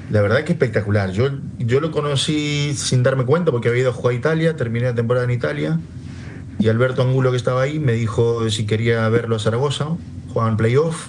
La verdad que espectacular. Yo lo conocí sin darme cuenta porque había ido a jugar a Italia, terminé la temporada en Italia y Alberto Angulo que estaba ahí me dijo si quería verlo a Zaragoza, jugaban playoff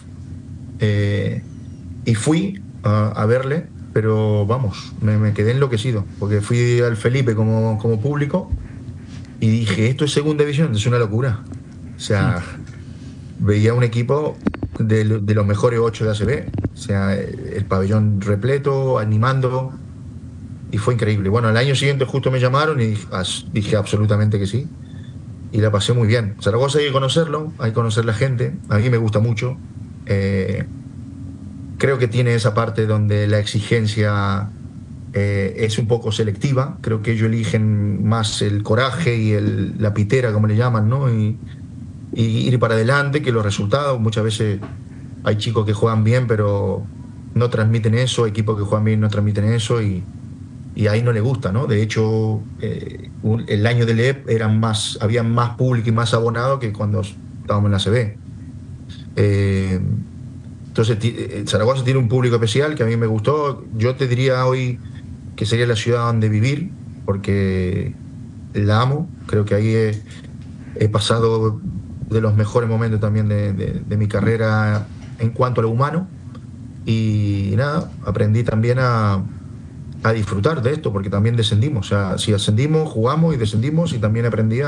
y fui a verle, pero vamos, me quedé enloquecido porque fui al Felipe como público y dije, esto es segunda división, es una locura. O sea, veía un equipo de los mejores ocho de ACB, o sea, el pabellón repleto, animando. Y fue increíble. Bueno, al año siguiente justo me llamaron y dije absolutamente que sí. Y la pasé muy bien. Zaragoza hay que conocerlo, hay que conocer la gente. A mí me gusta mucho. Eh, Creo que tiene esa parte donde la exigencia es un poco selectiva. Creo que ellos eligen más el coraje y la pitera, como le llaman, ¿no? Y ir para adelante que los resultados. Muchas veces hay chicos que juegan bien, pero no transmiten eso, equipos que juegan bien no transmiten eso y ahí no le gusta, ¿no? De hecho, el año del EP había más público y más abonado que cuando estábamos en la CB. Eh, entonces, Zaragoza tiene un público especial que a mí me gustó. Yo te diría hoy que sería la ciudad donde vivir, porque la amo. Creo que ahí he pasado de los mejores momentos también de mi carrera en cuanto a lo humano. Y nada, aprendí también a disfrutar de esto, porque también descendimos. O sea, si ascendimos, jugamos y descendimos, y también aprendí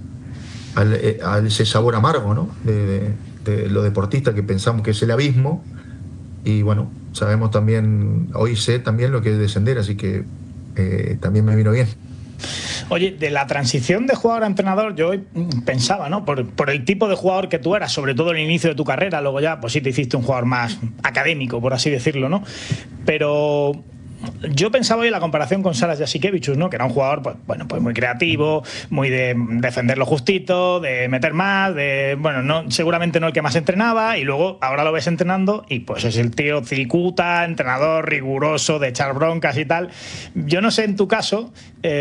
a ese sabor amargo, ¿no? De los deportistas que pensamos que es el abismo. Y bueno, sabemos también, hoy sé también lo que es descender, así que también me vino bien. Oye, de la transición de jugador a entrenador, yo pensaba, ¿no? Por el tipo de jugador que tú eras, sobre todo en el inicio de tu carrera, luego ya, pues sí te hiciste un jugador más académico, por así decirlo, ¿no? Pero yo pensaba hoy en la comparación con Saras Jasikevičius, ¿no? Que era un jugador, pues, bueno, pues muy creativo, muy de defender lo justito, de meter más, bueno, no, seguramente no el que más entrenaba, y luego ahora lo ves entrenando y pues es el tío cicuta, entrenador riguroso, de echar broncas y tal. Yo no sé en tu caso,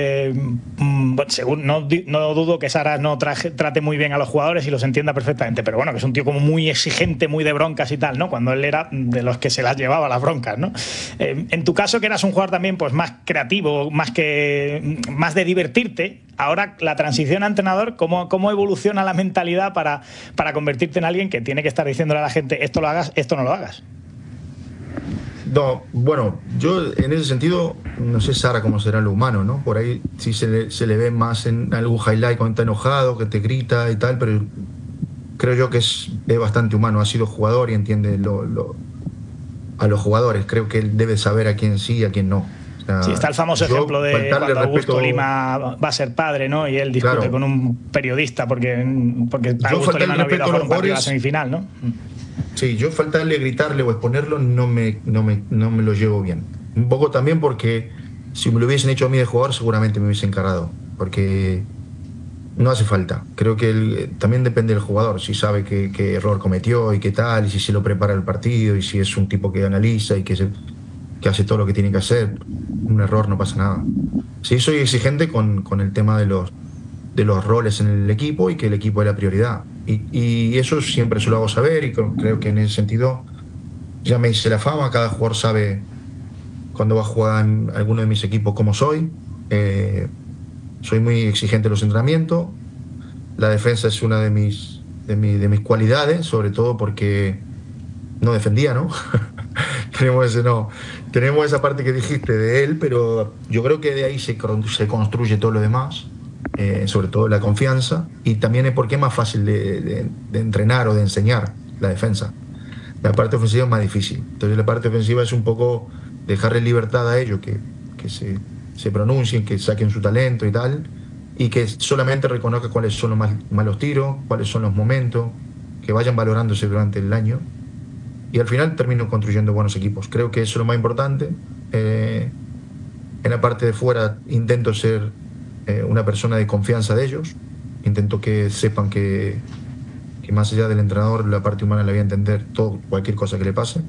según, no dudo que Saras no trate muy bien a los jugadores y los entienda perfectamente, pero bueno, que es un tío como muy exigente, muy de broncas y tal, ¿no? Cuando él era de los que se las llevaba las broncas, ¿no? En tu caso, que eras un jugador también pues más creativo, más de divertirte, ahora la transición a entrenador, ¿cómo evoluciona la mentalidad para convertirte en alguien que tiene que estar diciéndole a la gente esto lo hagas, esto no lo hagas? No, bueno, yo en ese sentido, no sé Sara cómo será lo humano, ¿no? Por ahí sí se le ve más en algún highlight cuando está enojado, que te grita y tal, pero creo yo que es bastante humano, ha sido jugador y entiende a los jugadores. Creo que él debe saber a quién sí y a quién no. O sea, sí, está el famoso ejemplo de cuando Augusto respeto, Lima va a ser padre, ¿no? Y él discute claro, con un periodista porque yo Augusto faltarle Lima no había respeto a jugado los un partido a la jugadores, semifinal, ¿no? sí, yo faltarle, gritarle o exponerlo no me lo llevo bien. Un poco también porque si me lo hubiesen hecho a mí de jugador seguramente me hubiesen encarado, porque no hace falta. Creo que también depende del jugador, si sabe qué error cometió y qué tal, y si se lo prepara el partido, y si es un tipo que analiza y que hace todo lo que tiene que hacer. Un error no pasa nada. Sí, soy exigente con el tema de los roles en el equipo y que el equipo es la prioridad. Y eso siempre se lo hago saber y creo que en ese sentido ya me hice la fama, cada jugador sabe cuando va a jugar en alguno de mis equipos cómo soy. Soy muy exigente en los entrenamientos. La defensa es una de mis cualidades, sobre todo porque no defendía, ¿no? No, tenemos esa parte que dijiste de él, pero yo creo que de ahí se construye todo lo demás, sobre todo la confianza, y también es porque es más fácil de entrenar o de enseñar la defensa. La parte ofensiva es más difícil. Entonces la parte ofensiva es un poco dejarle libertad a ellos, que se pronuncien, que saquen su talento y tal, y que solamente reconozcan cuáles son los malos tiros, cuáles son los momentos, que vayan valorándose durante el año y al final termino construyendo buenos equipos. Creo que eso es lo más importante. En la parte de fuera intento ser una persona de confianza de ellos. Intento que sepan que más allá del entrenador, la parte humana la voy a entender todo, cualquier cosa que le pase.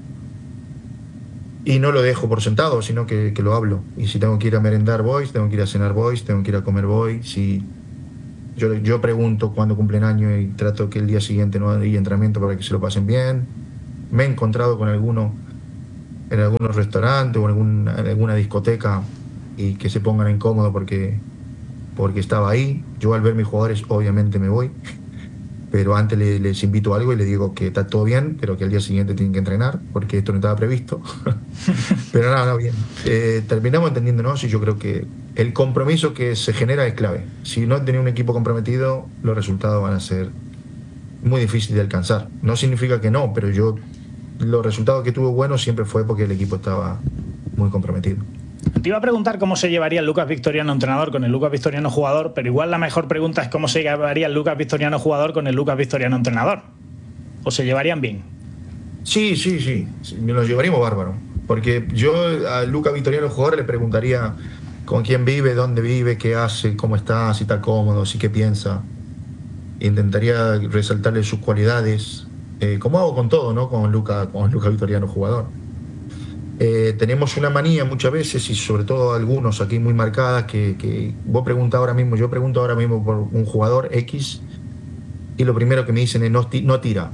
Y no lo dejo por sentado, sino que lo hablo. Y si tengo que ir a merendar, voy. Si tengo que ir a cenar, voy. Si tengo que ir a comer, voy. Si yo pregunto cuándo cumplen años y trato que el día siguiente no haya entrenamiento para que se lo pasen bien. Me he encontrado con algunos en algunos restaurantes o en alguna discoteca y que se pongan incómodos porque estaba ahí. Yo al ver mis jugadores obviamente me voy, pero antes les invito a algo y les digo que está todo bien, pero que al día siguiente tienen que entrenar porque esto no estaba previsto. Pero nada, no, bien. Terminamos entendiéndonos y yo creo que el compromiso que se genera es clave. Si no tenés un equipo comprometido, los resultados van a ser muy difíciles de alcanzar. No significa que no, pero los resultados que tuve buenos siempre fue porque el equipo estaba muy comprometido. Te iba a preguntar cómo se llevaría el Lucas Victoriano entrenador con el Lucas Victoriano jugador, pero igual la mejor pregunta es cómo se llevaría el Lucas Victoriano jugador con el Lucas Victoriano entrenador. ¿O se llevarían bien? Sí, me lo llevaríamos bárbaro. Porque yo a Lucas Victoriano jugador le preguntaría con quién vive, dónde vive, qué hace, cómo está, si está cómodo, si qué piensa. Intentaría resaltarle sus cualidades, como hago con todo, ¿no? Con Lucas Victoriano jugador. Tenemos una manía muchas veces, y sobre todo algunos aquí muy marcadas, que yo pregunto ahora mismo por un jugador X, y lo primero que me dicen es no tira.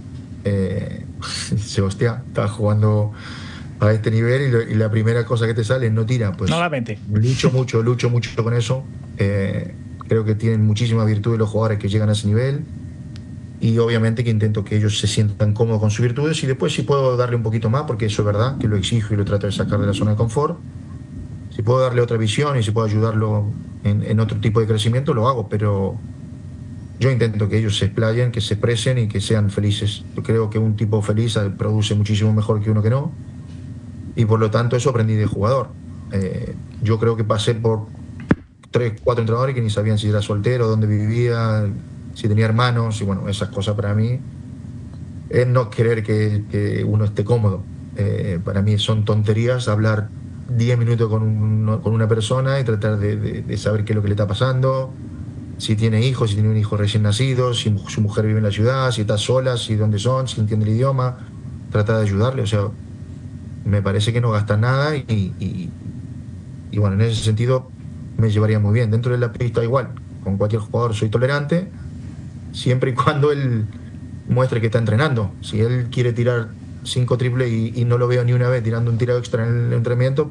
Se hostia, estás jugando a este nivel y la primera cosa que te sale es no tira. Pues no la mete. Lucho mucho con eso. Creo que tienen muchísima virtud los jugadores que llegan a ese nivel. Y obviamente que intento que ellos se sientan cómodos con sus virtudes y después si puedo darle un poquito más, porque eso es verdad, que lo exijo y lo trato de sacar de la zona de confort. Si puedo darle otra visión y si puedo ayudarlo en otro tipo de crecimiento, lo hago, pero yo intento que ellos se explayen, que se expresen y que sean felices. Yo creo que un tipo feliz produce muchísimo mejor que uno que no, y por lo tanto eso aprendí de jugador. Yo creo que pasé por 3, 4 entrenadores que ni sabían si era soltero, dónde vivía, si tenía hermanos, y bueno, esas cosas para mí es no querer que uno esté cómodo. Para mí son tonterías hablar 10 minutos con una persona y tratar de saber qué es lo que le está pasando, si tiene hijos, si tiene un hijo recién nacido, si su mujer vive en la ciudad, si está sola, si dónde son, si entiende el idioma, tratar de ayudarle. O sea, me parece que no gasta nada y bueno, en ese sentido me llevaría muy bien. Dentro de la pista igual, con cualquier jugador soy tolerante, siempre y cuando él muestre que está entrenando. Si él quiere tirar 5 triples y no lo veo ni una vez tirando un tiro extra en el entrenamiento,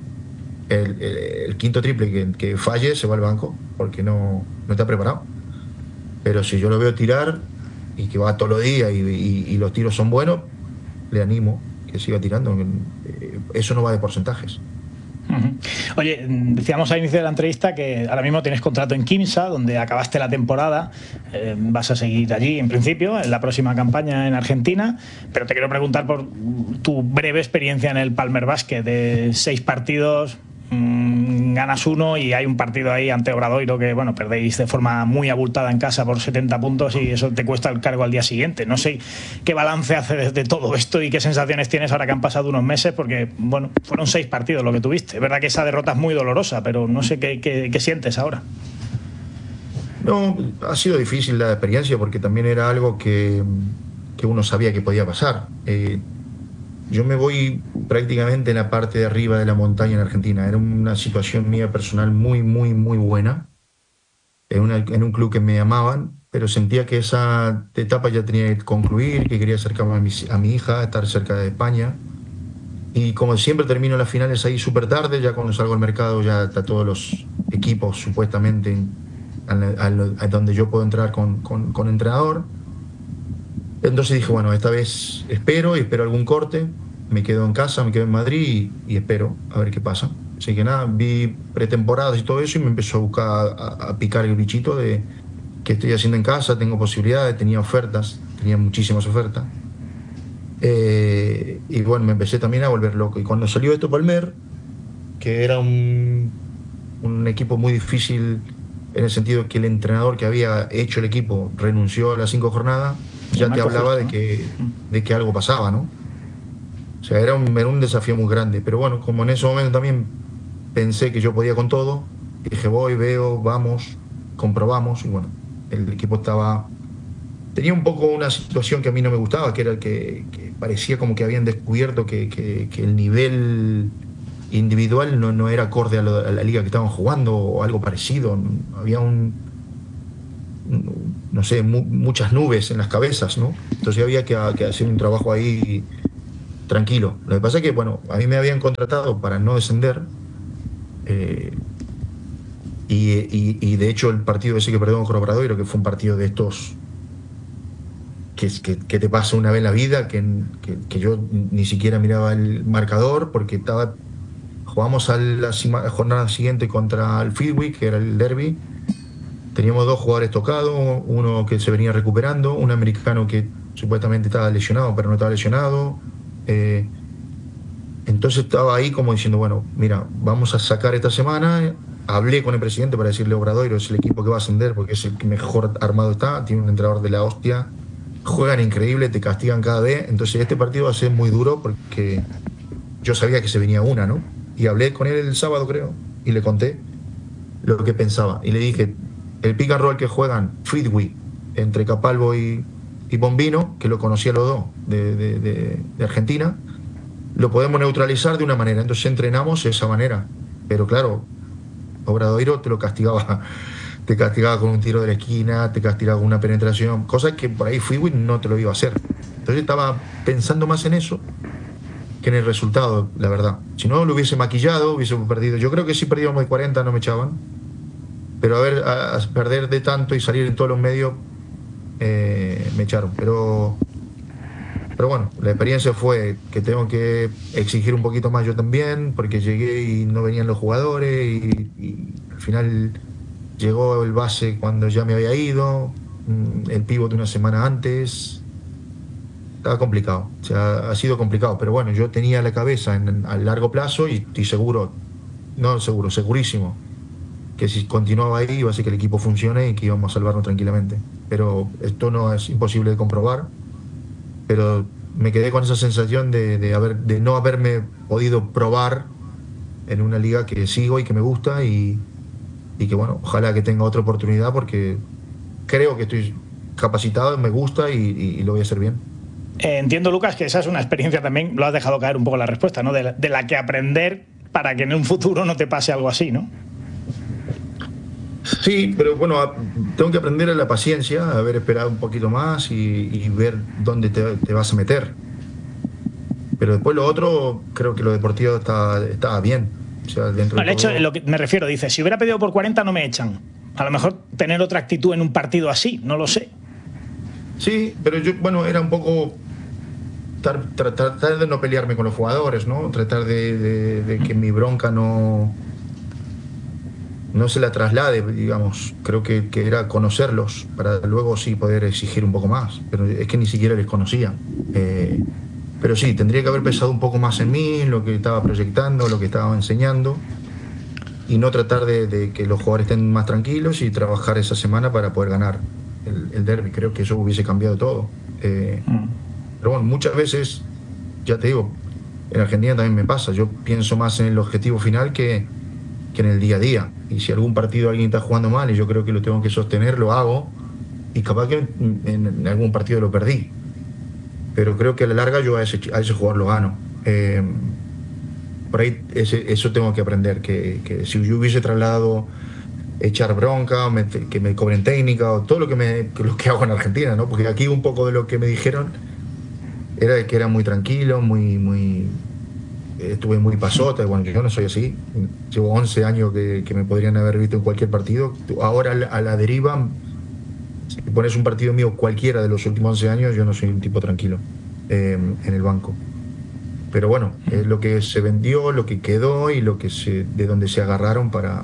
el quinto triple que falle se va al banco porque no está preparado. Pero si yo lo veo tirar y que va todos los días y los tiros son buenos, le animo que siga tirando. Eso no va de porcentajes. Oye, decíamos al inicio de la entrevista que ahora mismo tienes contrato en Quimsa, donde acabaste la temporada, vas a seguir allí en principio, en la próxima campaña en Argentina, pero te quiero preguntar por tu breve experiencia en el Palmer Basket, de 6 partidos, ganas 1 y hay un partido ahí ante Obradoiro que, bueno, perdéis de forma muy abultada en casa por 70 puntos y eso te cuesta el cargo al día siguiente. No sé qué balance haces de todo esto y qué sensaciones tienes ahora que han pasado unos meses, porque, bueno, fueron 6 partidos lo que tuviste. Es verdad que esa derrota es muy dolorosa, pero no sé qué sientes ahora. No, ha sido difícil la experiencia porque también era algo que uno sabía que podía pasar. Yo me voy prácticamente en la parte de arriba de la montaña en Argentina. Era una situación mía personal muy, muy, muy buena. En un club que me amaban, pero sentía que esa etapa ya tenía que concluir, que quería acercarme a mi hija, estar cerca de España. Y como siempre termino las finales ahí súper tarde, ya cuando salgo al mercado ya está todos los equipos supuestamente a donde yo puedo entrar con entrenador. Entonces dije, bueno, esta vez espero algún corte, me quedo en casa, me quedo en Madrid y espero a ver qué pasa. Así que nada, vi pretemporadas y todo eso y me empezó a buscar, a picar el bichito de qué estoy haciendo en casa, tengo posibilidades, tenía ofertas, tenía muchísimas ofertas. Y bueno, me empecé también a volver loco. Y cuando salió esto Palmer, que era un equipo muy difícil en el sentido que el entrenador que había hecho el equipo renunció a las 5 jornadas, ya te hablaba de que algo pasaba, ¿no? O sea, era un desafío muy grande. Pero bueno, como en ese momento también pensé que yo podía con todo, dije, voy, veo, vamos, comprobamos. Y bueno, el equipo tenía un poco una situación que a mí no me gustaba, que era que parecía como que habían descubierto que el nivel individual no era acorde a la liga que estaban jugando o algo parecido. Había no sé, muchas nubes en las cabezas, ¿no? Entonces había que hacer un trabajo ahí tranquilo. Lo que pasa es que, bueno, a mí me habían contratado para no descender. Y de hecho el partido ese que perdimos con Obradoiro, que fue un partido de estos que te pasa una vez en la vida, que yo ni siquiera miraba el marcador porque jugamos a la jornada siguiente contra el Fleetwood, que era el derby. Teníamos 2 jugadores tocados, uno que se venía recuperando, un americano que supuestamente estaba lesionado, pero no estaba lesionado. Entonces estaba ahí como diciendo, bueno, mira, vamos a sacar esta semana. Hablé con el presidente para decirle, Obradoiro es el equipo que va a ascender porque es el que mejor armado está, tiene un entrenador de la hostia, juegan increíble, te castigan cada vez. Entonces este partido va a ser muy duro porque yo sabía que se venía una, ¿no? Y hablé con él el sábado, creo, y le conté lo que pensaba. Y le dije, el pick and roll que juegan Fleetwood entre Capalvo y Bombino, que lo conocía los dos de Argentina, lo podemos neutralizar de una manera. Entonces entrenamos de esa manera. Pero claro, Obradoiro te castigaba con un tiro de la esquina, te castigaba con una penetración, cosas que por ahí Fleetwood no te lo iba a hacer. Entonces estaba pensando más en eso que en el resultado, la verdad. Si no lo hubiese maquillado, hubiésemos perdido. Yo creo que si perdíamos de 40 no me echaban. Pero a perder de tanto y salir en todos los medios, me echaron. Pero bueno, la experiencia fue que tengo que exigir un poquito más yo también, porque llegué y no venían los jugadores y al final llegó el base cuando ya me había ido, el pívot una semana antes. Estaba complicado, o sea, ha sido complicado, pero bueno, yo tenía la cabeza a largo plazo y estoy segurísimo, que si continuaba ahí iba a ser que el equipo funcione y que íbamos a salvarnos tranquilamente. Pero esto no es imposible de comprobar, pero me quedé con esa sensación de no haberme podido probar en una liga que sigo y que me gusta y que bueno, ojalá que tenga otra oportunidad porque creo que estoy capacitado, me gusta y lo voy a hacer bien. Entiendo, Lucas, que esa es una experiencia también, lo has dejado caer un poco la respuesta, ¿no? De la que aprender para que en un futuro no te pase algo así, ¿no? Sí, pero bueno, tengo que aprender a la paciencia, a haber esperado un poquito más y ver dónde te vas a meter. Pero después lo otro, creo que lo deportivo está bien. O sea, dentro de hecho, lo que me refiero, dice, si hubiera pedido por 40 no me echan. A lo mejor tener otra actitud en un partido así, no lo sé. Sí, pero yo, bueno, era un poco tratar de no pelearme con los jugadores, ¿no? Tratar de que mi bronca no se la traslade, digamos. Creo que era conocerlos para luego sí poder exigir un poco más. Pero es que ni siquiera les conocía. Pero sí, tendría que haber pensado un poco más en mí, en lo que estaba proyectando, lo que estaba enseñando, y no tratar de que los jugadores estén más tranquilos y trabajar esa semana para poder ganar el derbi. Creo que eso hubiese cambiado todo. Pero bueno, muchas veces, ya te digo, en Argentina también me pasa. Yo pienso más en el objetivo final que en el día a día. Y si algún partido alguien está jugando mal y yo creo que lo tengo que sostener, lo hago. Y capaz que en algún partido lo perdí. Pero creo que a la larga yo a ese jugador lo gano. Por ahí eso tengo que aprender, que si yo hubiese trasladado echar bronca, que me cobren técnica o todo lo que hago en Argentina, ¿no? Porque aquí un poco de lo que me dijeron era que era muy tranquilo, estuve muy pasota. Bueno, yo no soy así. Llevo 11 años que me podrían haber visto en cualquier partido. Ahora a la deriva, si pones un partido mío cualquiera de los últimos 11 años, yo no soy un tipo tranquilo en el banco. Pero bueno, es lo que se vendió, lo que quedó y de donde se agarraron para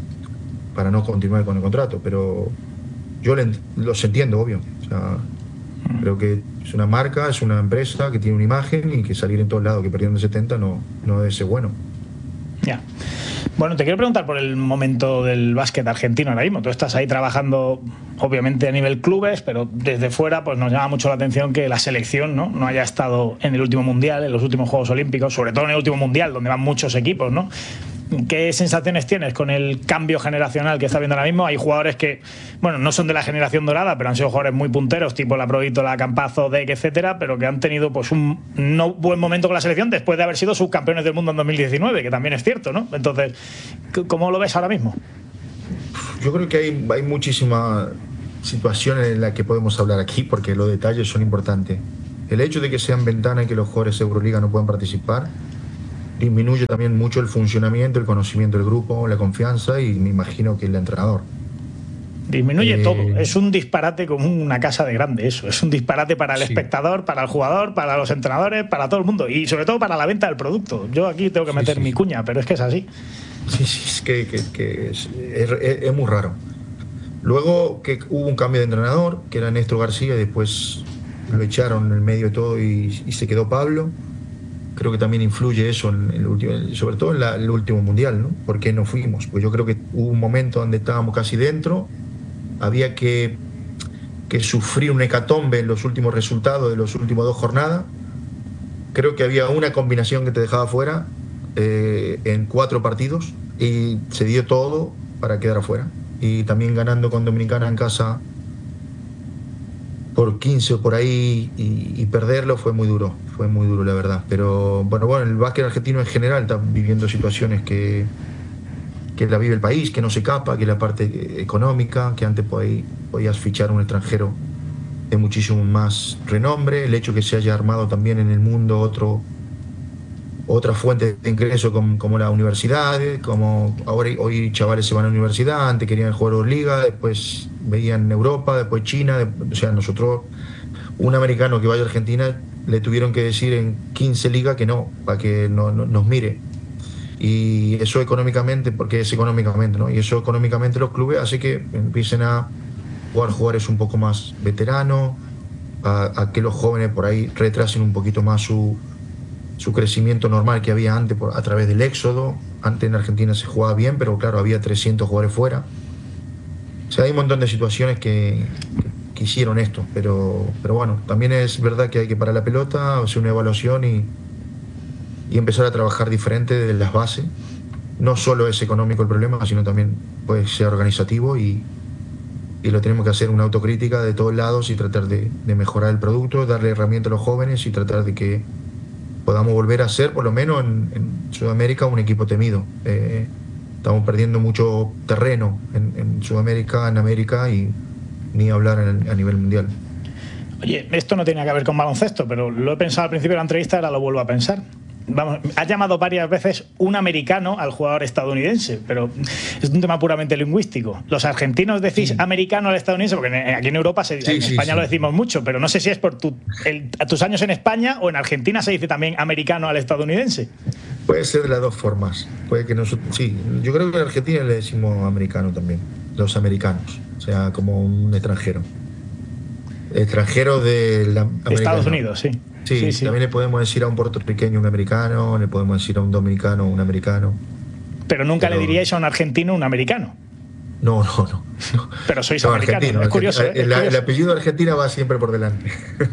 no continuar con el contrato. Pero yo los entiendo, obvio. O sea, creo que es una marca, es una empresa que tiene una imagen y que salir en todos lados, que perdieron de 70 no debe ser bueno. Ya. Bueno, te quiero preguntar por el momento del básquet argentino ahora mismo. Tú estás ahí trabajando, obviamente, a nivel clubes, pero desde fuera pues nos llama mucho la atención que la selección no haya estado en el último Mundial, en los últimos Juegos Olímpicos, sobre todo en el último Mundial, donde van muchos equipos, ¿no? ¿Qué sensaciones tienes con el cambio generacional que está viendo ahora mismo? Hay jugadores que, bueno, no son de la generación dorada, pero han sido jugadores muy punteros, tipo la Provítola, Campazo, Deck, etcétera, pero que han tenido pues un no buen momento con la selección después de haber sido subcampeones del mundo en 2019, que también es cierto, ¿no? Entonces, ¿cómo lo ves ahora mismo? Yo creo que hay muchísimas situaciones en las que podemos hablar aquí, porque los detalles son importantes. El hecho de que sean ventana y que los jugadores de Euroliga no puedan participar disminuye también mucho el funcionamiento, el conocimiento del grupo, la confianza y me imagino que el entrenador. Disminuye todo. Es un disparate como una casa de grande eso. Es un disparate para el espectador, para el jugador, para los entrenadores, para todo el mundo. Y sobre todo para la venta del producto. Yo aquí tengo que meter mi cuña, pero es que es así. Sí, es que es muy raro. Luego que hubo un cambio de entrenador, que era Néstor García, y después lo echaron en el medio de todo y se quedó Pablo. Creo que también influye eso en el último, sobre todo en el último mundial, ¿no? ¿Por qué no fuimos? Pues yo creo que hubo un momento donde estábamos casi dentro, había que sufrir un hecatombe en los últimos resultados de las últimas 2 jornadas. Creo que había una combinación que te dejaba fuera en 4 partidos y se dio todo para quedar afuera. Y también ganando con Dominicana en casa por 15 o por ahí y perderlo fue muy duro la verdad. Pero bueno, el básquet argentino en general está viviendo situaciones que la vive el país, que no se capa, que la parte económica, que antes podías fichar un extranjero de muchísimo más renombre, el hecho que se haya armado también en el mundo otra fuente de ingreso como la universidad, como hoy chavales se van a la universidad, antes querían jugar Euroliga, después veían Europa, después China, o sea, nosotros, un americano que vaya a Argentina, le tuvieron que decir en 15 ligas que no, para que nos mire. Y eso económicamente, porque es económicamente, ¿no? Y eso económicamente los clubes hace que empiecen a jugar jugadores un poco más veteranos, a que los jóvenes por ahí retrasen un poquito más su crecimiento normal que había antes a través del éxodo. Antes en Argentina se jugaba bien, pero claro, había 300 jugadores fuera. O sea, hay un montón de situaciones que hicieron esto, pero bueno, también es verdad que hay que parar la pelota, hacer una evaluación y empezar a trabajar diferente desde las bases. No solo es económico el problema, sino también puede ser organizativo y lo tenemos que hacer una autocrítica de todos lados y tratar de mejorar el producto, darle herramientas a los jóvenes y tratar de que podamos volver a ser, por lo menos en Sudamérica, un equipo temido. Estamos perdiendo mucho terreno en Sudamérica, en América y ni hablar a nivel mundial. Oye, esto no tiene que ver con baloncesto, pero lo he pensado al principio de la entrevista, ahora lo vuelvo a pensar. Vamos, has llamado varias veces un americano al jugador estadounidense, pero es un tema puramente lingüístico. Los argentinos decís americano al estadounidense, porque aquí en Europa, en España lo decimos mucho, pero no sé si es por tus años en España o en Argentina se dice también americano al estadounidense. Puede ser de las dos formas. Puede que nosotros, sí, yo creo que en Argentina le decimos americano también, los americanos, o sea, como un extranjero. Extranjero de Estados Unidos, sí. Sí, también le podemos decir a un puertorriqueño un americano, le podemos decir a un dominicano un americano. Pero nunca le diríais a un argentino un americano. No. Pero sois americano. Es curioso. El apellido de Argentina va siempre por delante.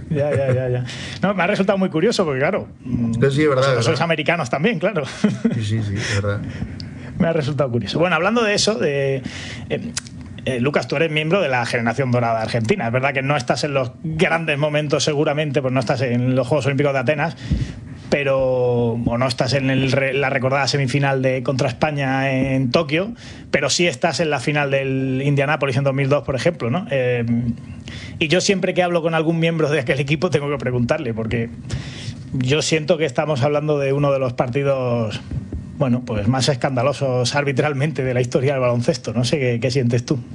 Ya. No, me ha resultado muy curioso porque, claro, sí, es verdad. Sois americanos también, claro. Sí, es verdad. Me ha resultado curioso. Bueno, hablando de eso, Lucas, tú eres miembro de la generación dorada argentina. Es verdad que no estás en los grandes momentos, seguramente, pues no estás en los Juegos Olímpicos de Atenas, o no estás en la recordada semifinal contra España en Tokio, pero sí estás en la final del Indianápolis en 2002, por ejemplo, ¿no? Y yo siempre que hablo con algún miembro de aquel equipo tengo que preguntarle, porque yo siento que estamos hablando de uno de los partidos, bueno, pues más escandalosos arbitralmente de la historia del baloncesto. No sé qué sientes tú.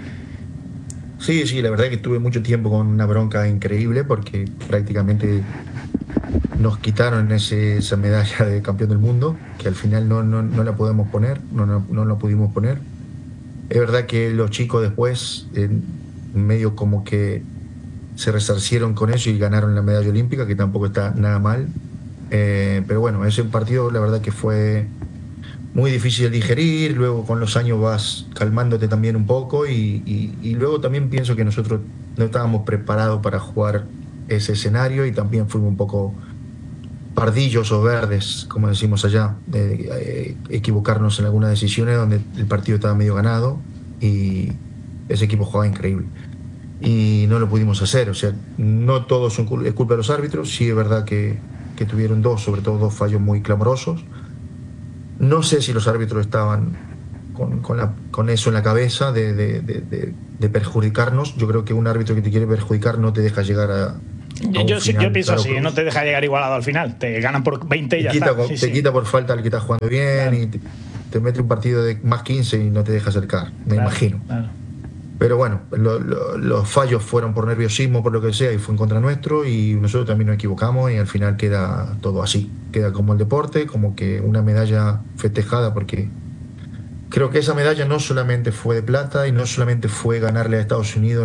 Sí, la verdad es que tuve mucho tiempo con una bronca increíble porque prácticamente nos quitaron esa medalla de campeón del mundo, que al final no la podemos poner, no la pudimos poner. Es verdad que los chicos después medio como que se resarcieron con eso y ganaron la medalla olímpica, que tampoco está nada mal. Pero bueno, ese partido la verdad que fue muy difícil de digerir. Luego con los años vas calmándote también un poco y luego también pienso que nosotros no estábamos preparados para jugar ese escenario y también fuimos un poco pardillos o verdes, como decimos allá, equivocarnos en algunas decisiones donde el partido estaba medio ganado y ese equipo jugaba increíble y no lo pudimos hacer. O sea, no todo es culpa de los árbitros. Sí es verdad que tuvieron sobre todo dos fallos muy clamorosos. No sé si los árbitros estaban con eso en la cabeza de perjudicarnos. Yo creo que un árbitro que te quiere perjudicar no te deja llegar Yo pienso así, no te deja llegar igualado al final. Te ganan por 20 y ya está. Te quita por falta al que está jugando bien, claro. Y te mete un partido de más 15 y no te deja acercar, me imagino. Claro. Pero bueno, los fallos fueron por nerviosismo, por lo que sea, y fue en contra nuestro, y nosotros también nos equivocamos, y al final queda todo así. Queda como el deporte, como que una medalla festejada, porque creo que esa medalla no solamente fue de plata y no solamente fue ganarle a Estados Unidos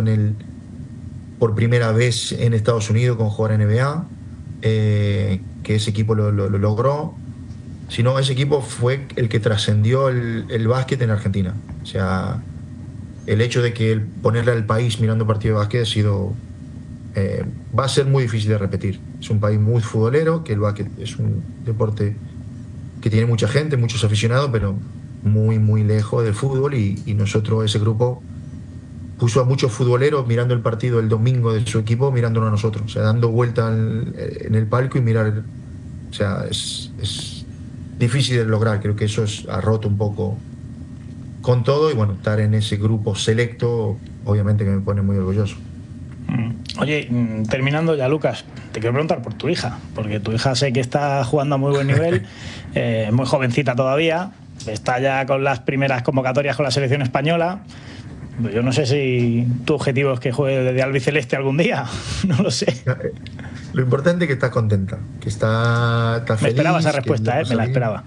por primera vez en Estados Unidos con jugar NBA, que ese equipo lo logró, sino ese equipo fue el que trascendió el básquet en Argentina. O sea, el hecho de que ponerle al país mirando partido de básquet ha sido, va a ser muy difícil de repetir. Es un país muy futbolero, que el básquet es un deporte que tiene mucha gente, muchos aficionados, pero muy, muy lejos del fútbol, y nosotros, ese grupo, puso a muchos futboleros mirando el partido el domingo de su equipo, mirándonos a nosotros, o sea, dando vuelta en el palco y mirar. O sea, es difícil de lograr. Creo que eso ha roto un poco con todo, y bueno, estar en ese grupo selecto, obviamente que me pone muy orgulloso. Oye, terminando ya, Lucas, te quiero preguntar por tu hija, porque tu hija sé que está jugando a muy buen nivel, muy jovencita todavía, está ya con las primeras convocatorias con la selección española. Yo no sé si tu objetivo es que juegue de albiceleste algún día, no lo sé. Lo importante es que está contenta, que está feliz. Me esperaba esa respuesta, me la esperaba.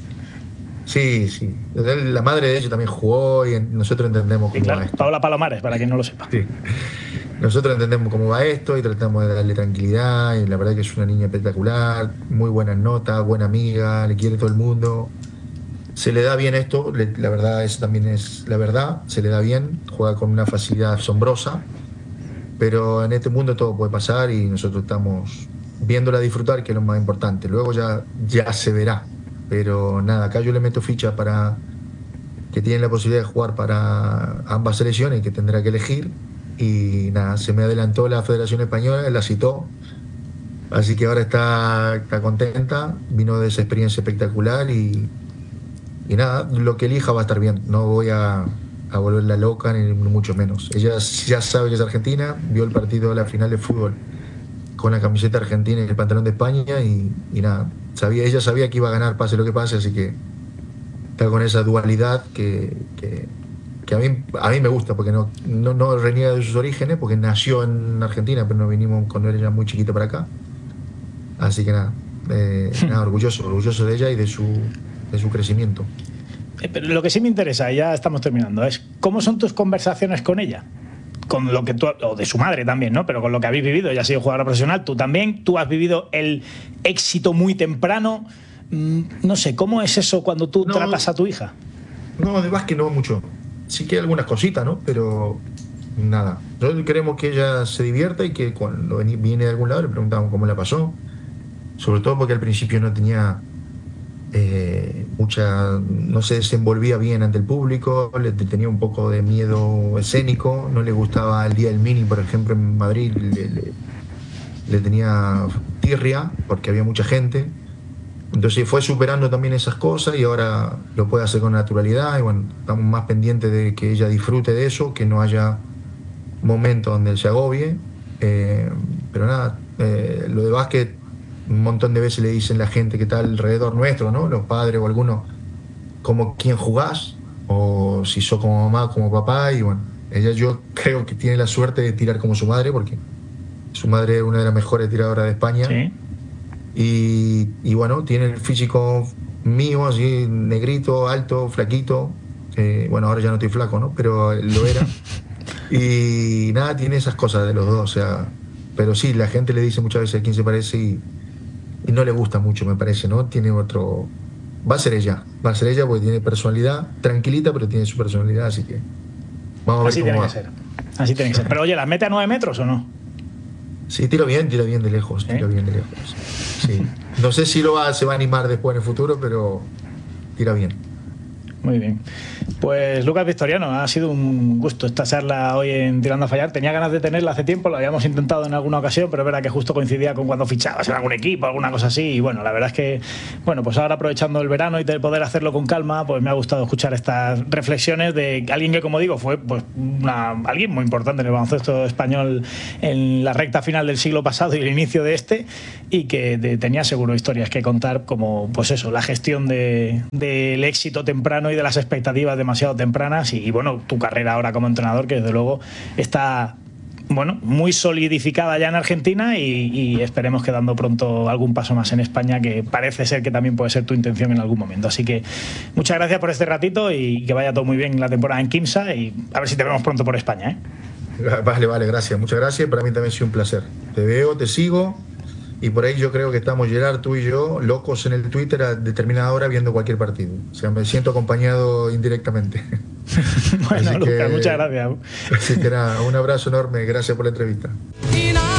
Sí. La madre de ella también jugó, y nosotros entendemos cómo va esto. Paola Palomares, para quien no lo sepa. Sí. Nosotros entendemos cómo va esto y tratamos de darle tranquilidad, y la verdad que es una niña espectacular, muy buenas notas, buena amiga, le quiere todo el mundo. Se le da bien esto, la verdad, eso también es la verdad, se le da bien, juega con una facilidad asombrosa, pero en este mundo todo puede pasar, y nosotros estamos viéndola disfrutar, que es lo más importante. Luego ya se verá. Pero nada, acá yo le meto ficha para que tienen la posibilidad de jugar para ambas selecciones, que tendrá que elegir. Y nada, se me adelantó la Federación Española, la citó. Así que ahora está contenta, vino de esa experiencia espectacular, y nada, lo que elija va a estar bien. No voy a volverla loca, ni mucho menos. Ella ya sabe que es argentina, vio el partido de la final de fútbol con la camiseta argentina y el pantalón de España, y nada, ella sabía que iba a ganar pase lo que pase, así que está con esa dualidad que a mí me gusta, porque no reniega de sus orígenes, porque nació en Argentina, pero nos vinimos cuando era muy chiquita para acá. Así que nada, orgulloso de ella y de su crecimiento. Pero lo que sí me interesa, y ya estamos terminando, es ¿cómo son tus conversaciones con ella? Con lo que tú, o de su madre también, ¿no? Pero con lo que habéis vivido. Ella ha sido jugadora profesional, tú también, tú has vivido el éxito muy temprano. No sé, ¿cómo es eso cuando tú tratas a tu hija? No, de básquet no mucho. Sí que hay algunas cositas, ¿no? Pero nada. Nosotros queremos que ella se divierta, y que cuando viene de algún lado le preguntamos cómo la pasó. Sobre todo porque al principio no tenía no se desenvolvía bien ante el público, tenía un poco de miedo escénico, no le gustaba el día del mini, por ejemplo, en Madrid le tenía tirria porque había mucha gente. Entonces fue superando también esas cosas, y ahora lo puede hacer con naturalidad, y bueno, estamos más pendientes de que ella disfrute de eso, que no haya momentos donde se agobie. Pero nada, lo de básquet, un montón de veces le dicen la gente que está alrededor nuestro, ¿no? Los padres o algunos, como quién jugás, o si sos como mamá, como papá. Y bueno, ella, yo creo que tiene la suerte de tirar como su madre, porque su madre es una de las mejores tiradoras de España. Sí. Y bueno, tiene el físico mío, así, negrito, alto, flaquito. Bueno, ahora ya no estoy flaco, ¿no? Pero lo era. Y nada, tiene esas cosas de los dos, o sea. Pero sí, la gente le dice muchas veces a quién se parece, y no le gusta mucho, me parece, ¿no? Tiene otro. Va a ser ella porque tiene personalidad, tranquilita, pero tiene su personalidad, así que vamos a ver así cómo va. Así tiene que ser. Pero oye, ¿las mete a 9 metros o no? Sí, tira bien de lejos, tira bien de lejos. Sí. No sé si se va a animar después en el futuro, pero tira bien. muy bien. Pues Lucas Victoriano, ha sido un gusto esta charla hoy en Tirando a Fallar. Tenía ganas de tenerla hace tiempo, lo habíamos intentado en alguna ocasión, pero es verdad que justo coincidía con cuando fichabas en algún equipo, alguna cosa así. Y bueno, la verdad es que, bueno, pues ahora aprovechando el verano y de poder hacerlo con calma, pues me ha gustado escuchar estas reflexiones de alguien que, como digo, fue pues alguien muy importante en el baloncesto español en la recta final del siglo pasado y el inicio de este, y que tenía seguro historias que contar, como pues eso, la gestión del éxito temprano y de las expectativas demasiado tempranas, y bueno, tu carrera ahora como entrenador, que desde luego está, bueno, muy solidificada ya en Argentina, y esperemos que dando pronto algún paso más en España, que parece ser que también puede ser tu intención en algún momento. Así que muchas gracias por este ratito y que vaya todo muy bien la temporada en Quimsa, y a ver si te vemos pronto por España, ¿eh? Vale, gracias, muchas gracias. Para mí también ha sido un placer. Te veo, te sigo, y por ahí yo creo que estamos, Gerard, tú y yo, locos en el Twitter a determinada hora viendo cualquier partido. O sea, me siento acompañado indirectamente. Bueno, Lucas, muchas gracias. Así que nada, un abrazo enorme, gracias por la entrevista.